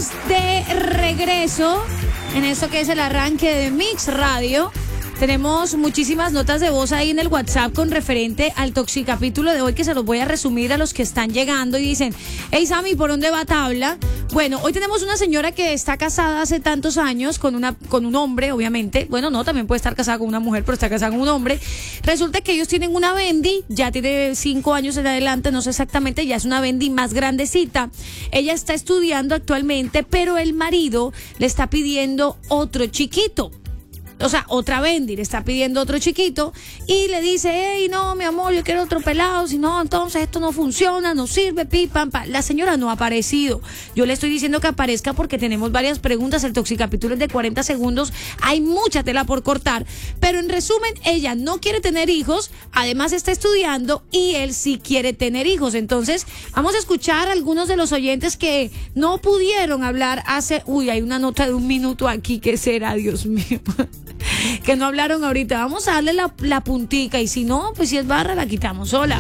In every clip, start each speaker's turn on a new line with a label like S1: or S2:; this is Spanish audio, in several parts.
S1: estamos de regreso en esto que es el arranque de Mix Radio. Tenemos muchísimas notas de voz ahí en el WhatsApp con referente al toxicapítulo de hoy, que se los voy a resumir a los que están llegando y dicen: hey Sammy, ¿por dónde va tabla? Bueno, hoy tenemos una señora que está casada hace tantos años con un hombre, obviamente. Bueno, no, también puede estar casada con una mujer, pero está casada con un hombre. Resulta que ellos tienen una Bendy, ya tiene 5 años en adelante, no sé exactamente, ya es una Bendy más grandecita. Ella está estudiando actualmente, pero el marido le está pidiendo otro chiquito. O sea, otra Bendy, le está pidiendo otro chiquito y le dice: hey, no, mi amor, yo quiero otro pelado, si no, entonces esto no funciona, no sirve, pi, pam, pam. La señora no ha aparecido. Yo le estoy diciendo que aparezca porque tenemos varias preguntas. El toxicapítulo es de 40 segundos, hay mucha tela por cortar, pero en resumen, ella no quiere tener hijos, además está estudiando y él sí quiere tener hijos. Entonces, vamos a escuchar a algunos de los oyentes que no pudieron hablar hace... Uy, hay una nota de 1 minuto aquí, ¿qué será, Dios mío? Que no hablaron ahorita. Vamos a darle la puntica y si no, pues si es barra la quitamos. Hola.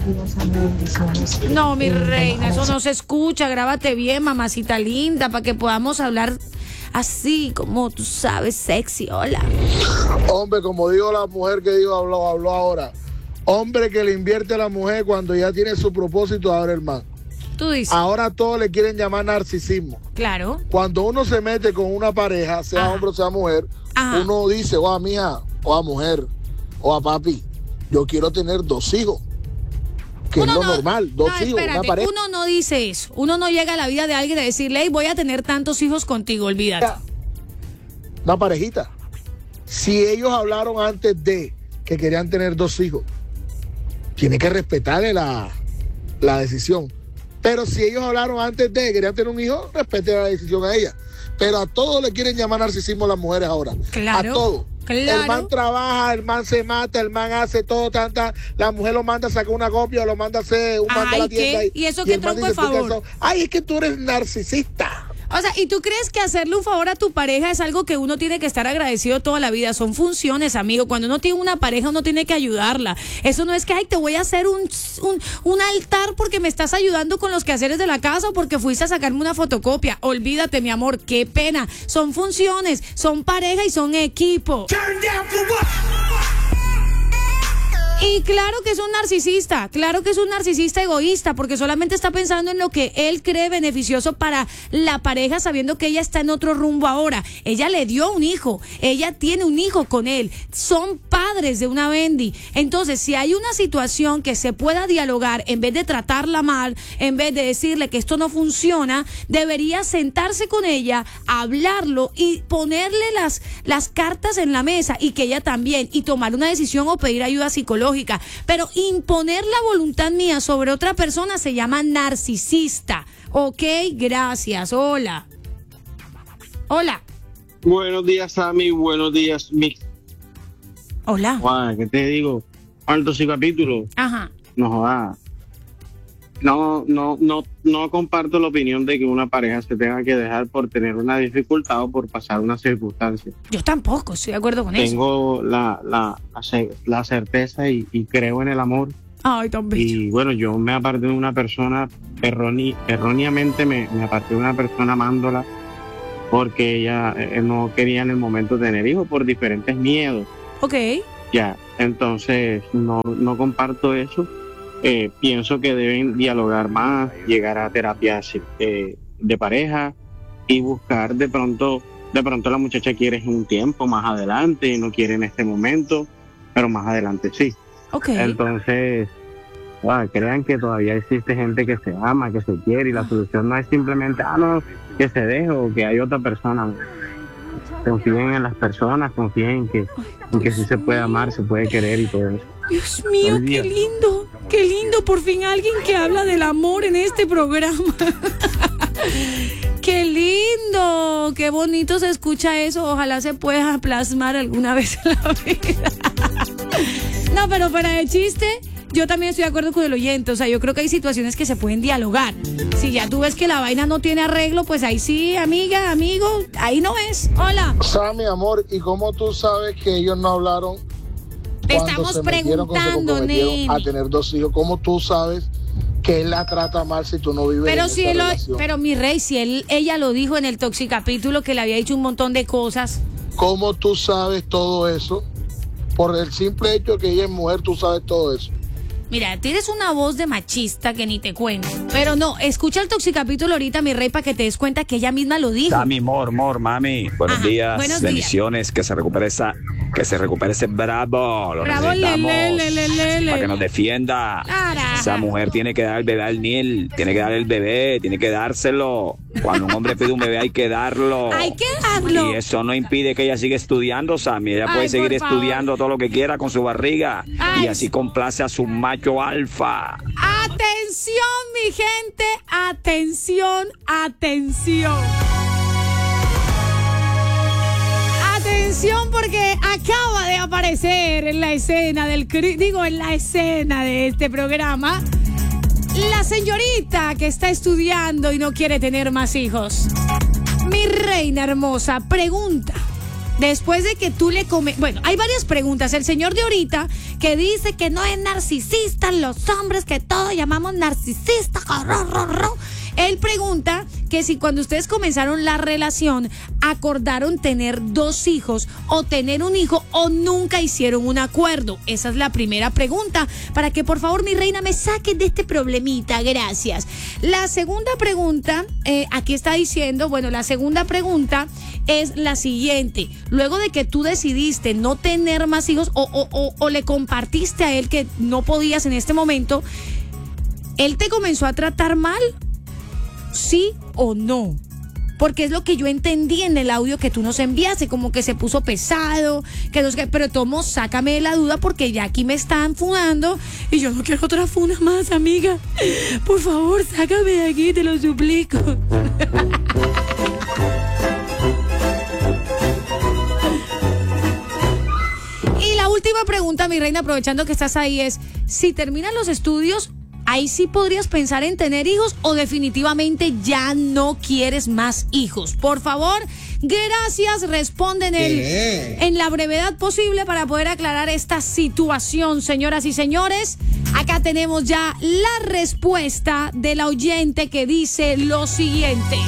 S1: No, mi reina, eso no se escucha. Grábate bien, mamacita linda, para que podamos hablar así como tú sabes, sexy. Hola.
S2: Hombre, como dijo la mujer que habló ahora, hombre que le invierte a la mujer cuando ya tiene su propósito, ahora el man.
S1: Tú dices.
S2: Ahora todos le quieren llamar narcisismo.
S1: Claro.
S2: Cuando uno se mete con una pareja, sea hombre o sea mujer, uno dice: oh, a mija, o a mujer, o a papi, yo quiero tener 2 hijos. Que uno es lo normal, 2 hijos,
S1: espérate,
S2: una pareja.
S1: Uno no dice eso. Uno no llega a la vida de alguien a decirle: hey, voy a tener tantos hijos contigo, olvídate.
S2: Una parejita. Si ellos hablaron antes de que querían tener 2 hijos, tiene que respetarle la decisión. Pero si ellos hablaron antes de que querían tener un hijo, respete la decisión a ella. Pero a todos le quieren llamar narcisismo las mujeres ahora.
S1: Claro.
S2: A todos.
S1: Claro.
S2: El man trabaja, el man se mata, el man hace todo, la mujer lo manda a sacar una copia, lo manda a hacer un manda a la tienda.
S1: ¿Y eso qué tronco de favor?
S2: Ay, es que tú eres narcisista.
S1: O sea, ¿y tú crees que hacerle un favor a tu pareja es algo que uno tiene que estar agradecido toda la vida? Son funciones, amigo. Cuando uno tiene una pareja, uno tiene que ayudarla. Eso no es que: ay, te voy a hacer un altar porque me estás ayudando con los quehaceres de la casa o porque fuiste a sacarme una fotocopia. Olvídate, mi amor, qué pena. Son funciones, son pareja y son equipo. Y claro que es un narcisista egoísta, porque solamente está pensando en lo que él cree beneficioso para la pareja, sabiendo que ella está en otro rumbo ahora. Ella le dio un hijo, ella tiene un hijo con él, son padres de una Bendy. Entonces, si hay una situación que se pueda dialogar, en vez de tratarla mal, en vez de decirle que esto no funciona, debería sentarse con ella, hablarlo y ponerle las cartas en la mesa, y que ella también, y tomar una decisión o pedir ayuda psicológica. Pero imponer la voluntad mía sobre otra persona se llama narcisista. Ok, gracias. Hola. Hola.
S3: Buenos días, Sammy. Buenos días, Mix.
S1: Hola.
S3: Juan, ¿qué te digo? Alto sí capítulo.
S1: Ajá.
S3: No jodas. No comparto la opinión de que una pareja se tenga que dejar por tener una dificultad o por pasar una circunstancia.
S1: Yo tampoco estoy de acuerdo con eso.
S3: Tengo la certeza y creo en el amor.
S1: Ay, tan bello.
S3: Y bueno, yo me aparté de una persona, erróneamente me aparté de una persona amándola, porque ella no quería en el momento tener hijos por diferentes miedos.
S1: Ok.
S3: Ya, entonces no comparto eso. Pienso que deben dialogar más, llegar a terapias de pareja y buscar de pronto la muchacha quiere en un tiempo más adelante, no quiere en este momento, pero más adelante sí.
S1: Okay.
S3: Entonces, crean que todavía existe gente que se ama, que se quiere, y la solución no es simplemente no, que se deje o que hay otra persona. Confíen en las personas, confíen en que sí se puede amar, se puede querer y todo eso.
S1: Dios mío, qué lindo, por fin alguien que habla del amor en este programa. Qué lindo, qué bonito se escucha eso, ojalá se pueda plasmar alguna vez en la vida. No, pero fuera de chiste, yo también estoy de acuerdo con el oyente, o sea, yo creo que hay situaciones que se pueden dialogar. Si ya tú ves que la vaina no tiene arreglo, pues ahí sí, amiga, amigo, ahí no es. Hola.
S2: Mi amor, ¿y cómo tú sabes que ellos no hablaron?
S1: Te estamos preguntando,
S2: a tener 2 hijos? ¿Cómo tú sabes que él la trata mal si tú no vives
S1: Pero
S2: en
S1: si
S2: esa
S1: él,
S2: relación.
S1: pero mi rey, si ella lo dijo en el Toxicapítulo que le había dicho un montón de cosas.
S2: ¿Cómo tú sabes todo eso? Por el simple hecho de que ella es mujer, tú sabes todo eso.
S1: Mira, tienes una voz de machista que ni te cuento. Pero no, escucha el Toxicapítulo ahorita, mi rey, para que te des cuenta que ella misma lo dijo.
S4: Dami, mami. Buenos
S1: Ajá,
S4: días.
S1: buenos días.
S4: Bendiciones. Que se recupere ese bravo. Lo
S1: Bravo,
S4: necesitamos.
S1: le.
S4: Para que nos defienda.
S1: Caraja.
S4: Esa mujer tiene que dar el bebé al Niel. Tiene que dar el bebé. Tiene que dárselo. Cuando un hombre pide un bebé hay que darlo.
S1: Hay que darlo.
S4: Y eso no impide que ella siga estudiando, Sammy. Ella puede seguir
S1: por favor.
S4: estudiando todo lo que quiera con su barriga.
S1: Ay.
S4: Y así complace a su macho alfa.
S1: Atención, mi gente. Atención. Atención, porque acaba de aparecer en la escena en la escena de este programa la señorita que está estudiando y no quiere tener más hijos. Mi reina hermosa, pregunta. Después de que tú le bueno, hay varias preguntas. El señor de ahorita que dice que no es narcisista, los hombres que todos llamamos narcisistas. Él pregunta que si cuando ustedes comenzaron la relación acordaron tener 2 hijos o tener un hijo o nunca hicieron un acuerdo. Esa es la primera pregunta, para que por favor mi reina me saquen de este problemita, gracias. La segunda pregunta, aquí está diciendo, bueno, la segunda pregunta es la siguiente. Luego de que tú decidiste no tener más hijos o le compartiste a él que no podías en este momento, ¿él te comenzó a tratar mal? ¿Sí o no? Porque es lo que yo entendí en el audio que tú nos enviaste, como que se puso pesado, pero Tomo, sácame de la duda porque ya aquí me están funando y yo no quiero otra funa más, amiga. Por favor, sácame de aquí, te lo suplico. Y la última pregunta, mi reina, aprovechando que estás ahí, es: si terminan los estudios, ¿ahí sí podrías pensar en tener hijos o definitivamente ya no quieres más hijos? Por favor, gracias, responden en la brevedad posible para poder aclarar esta situación, señoras y señores. Acá tenemos ya la respuesta de la oyente que dice lo siguiente.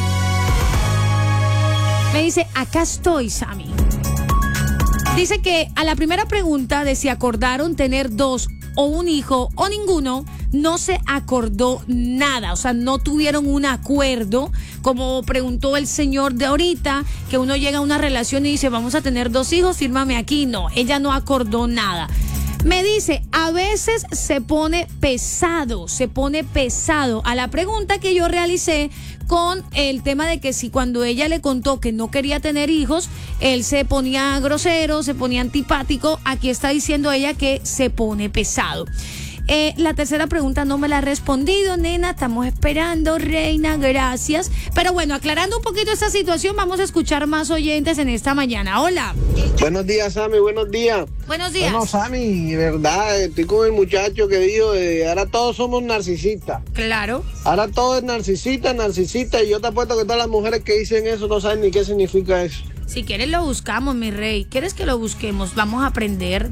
S1: Me dice, acá estoy, Sammy. Dice que a la primera pregunta de si acordaron tener 2 o un hijo o ninguno, no se acordó nada, o sea, no tuvieron un acuerdo, como preguntó el señor de ahorita, que uno llega a una relación y dice, vamos a tener 2 hijos, fírmame aquí. No, ella no acordó nada. Me dice, a veces se pone pesado a la pregunta que yo realicé con el tema de que si cuando ella le contó que no quería tener hijos, él se ponía grosero, se ponía antipático. Aquí está diciendo ella que se pone pesado. La tercera pregunta no me la ha respondido, nena. Estamos esperando, reina, gracias. Pero bueno, aclarando un poquito esta situación, vamos a escuchar más oyentes en esta mañana. Hola.
S5: Buenos días, Sammy, buenos días.
S1: Buenos días.
S5: Bueno, Sammy, verdad, estoy con el muchacho que dijo, ahora todos somos narcisistas.
S1: Claro.
S5: Ahora todo es narcisista, y yo te apuesto que todas las mujeres que dicen eso no saben ni qué significa eso.
S1: Si quieres lo buscamos, mi rey. ¿Quieres que lo busquemos? Vamos a aprender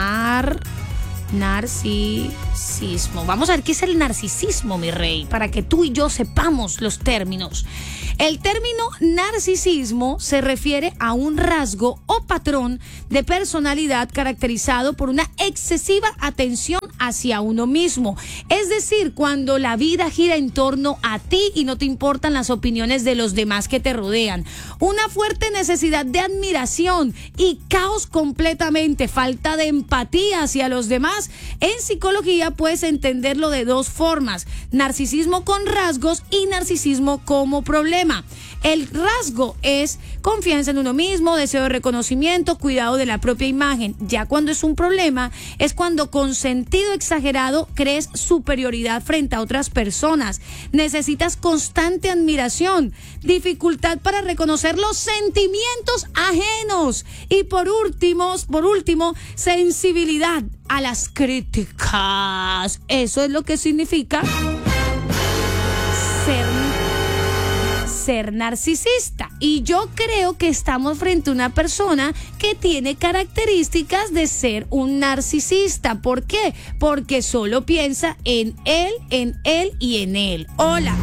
S1: narcisismo. Vamos a ver qué es el narcisismo, mi rey, para que tú y yo sepamos los términos. El término narcisismo se refiere a un rasgo o patrón de personalidad caracterizado por una excesiva atención hacia uno mismo. Es decir, cuando la vida gira en torno a ti y no te importan las opiniones de los demás que te rodean. Una fuerte necesidad de admiración y caos completamente, falta de empatía hacia los demás. En psicología puedes entenderlo de 2 formas: narcisismo con rasgos y narcisismo como problema. El rasgo es confianza en uno mismo, deseo de reconocimiento, cuidado de la propia imagen. Ya cuando es un problema, es cuando con sentido exagerado crees superioridad frente a otras personas. Necesitas constante admiración, dificultad para reconocer los sentimientos ajenos y por último, sensibilidad a las críticas. Eso es lo que significa ser narcisista. Y yo creo que estamos frente a una persona que tiene características de ser un narcisista. ¿Por qué? Porque solo piensa en él y en él. Hola.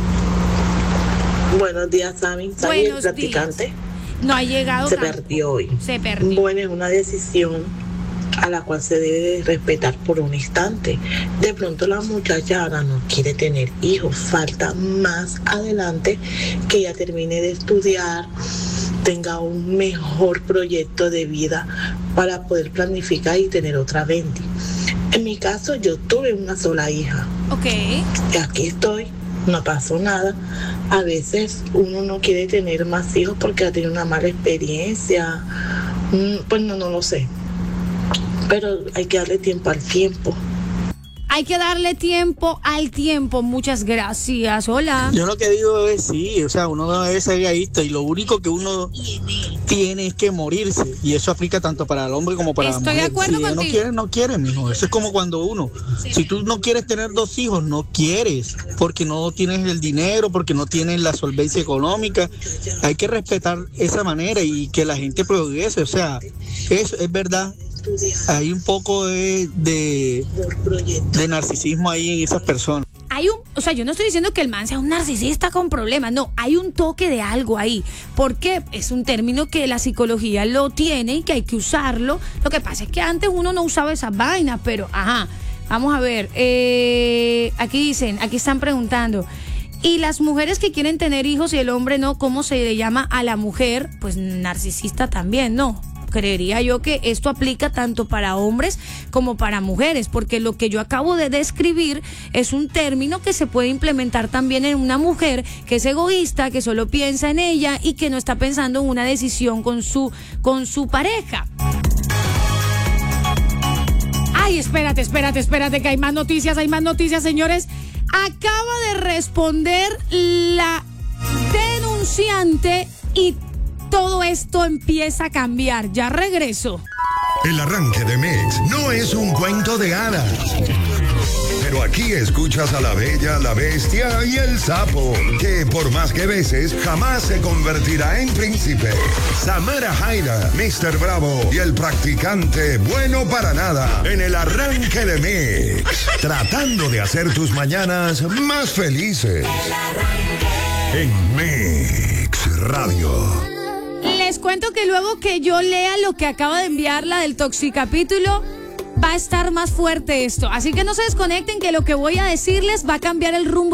S6: Buenos días, Sammy. Sammy, el
S1: Buenos
S6: practicante.
S1: días. No ha llegado.
S6: Se perdió hoy.
S1: Se perdió.
S6: Bueno, es una decisión a la cual se debe de respetar por un instante. De pronto la muchacha ahora no quiere tener hijos. Falta más adelante que ella termine de estudiar, tenga un mejor proyecto de vida para poder planificar y tener otra 20. En mi caso, yo tuve una sola hija.
S1: Ok.
S6: Y aquí estoy. No pasó nada. A veces uno no quiere tener más hijos porque ha tenido una mala experiencia. Pues no lo sé. Pero hay que darle tiempo al tiempo.
S1: Hay que darle tiempo al tiempo. Muchas gracias. Hola.
S7: Yo lo que digo es sí, o sea, uno no debe ser egoísta y lo único que uno tiene es que morirse. Y eso aplica tanto para el hombre como para la mujer.
S1: Estoy de acuerdo
S7: si ella
S1: contigo.
S7: no quiere, mijo. Eso es como cuando uno, si tú no quieres tener 2 hijos, no quieres, porque no tienes el dinero, porque no tienes la solvencia económica. Hay que respetar esa manera y que la gente progrese, o sea, eso es verdad. Hay un poco de narcisismo ahí en esas personas.
S1: O sea, yo no estoy diciendo que el man sea un narcisista con problemas, no, hay un toque de algo ahí, porque es un término que la psicología lo tiene y que hay que usarlo. Lo que pasa es que antes uno no usaba esas vainas, pero vamos a ver, aquí están preguntando, y las mujeres que quieren tener hijos y el hombre no, ¿cómo se le llama a la mujer? Pues narcisista también, ¿no? Creería yo que esto aplica tanto para hombres como para mujeres, porque lo que yo acabo de describir es un término que se puede implementar también en una mujer que es egoísta, que solo piensa en ella y que no está pensando en una decisión con su pareja. Ay, espérate, que hay más noticias, señores. Acaba de responder la denunciante y todo esto empieza a cambiar. Ya regreso.
S8: El arranque de Mix no es un cuento de hadas. Pero aquí escuchas a la bella, la bestia y el sapo, que por más que beses, jamás se convertirá en príncipe. Samara Jaira, Mr. Bravo y el practicante bueno para nada, en el arranque de Mix, tratando de hacer tus mañanas más felices. En Mix Radio.
S1: Les cuento que luego que yo lea lo que acaba de enviar la del Toxicapítulo, va a estar más fuerte esto. Así que no se desconecten, que lo que voy a decirles va a cambiar el rumbo